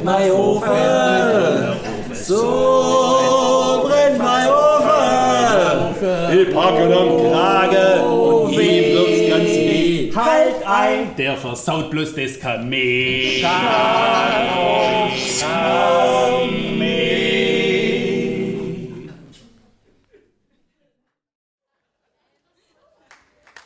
brennt mein Ofen. So brennt mein Ofen. Ich pack ihn am Krage und ihm wird's ganz weh. Halt ein! Der versaut bloß das Kamel. Kamel.